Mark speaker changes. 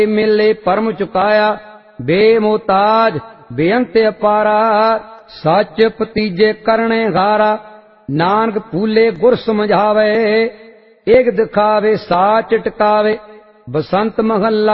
Speaker 1: मेले परम चुकाया बेमोताज बेअंत अपारा सच पतीजे करने गारा नानक फूले गुर समझावे एक दिखावे साच टकावे बसंत महला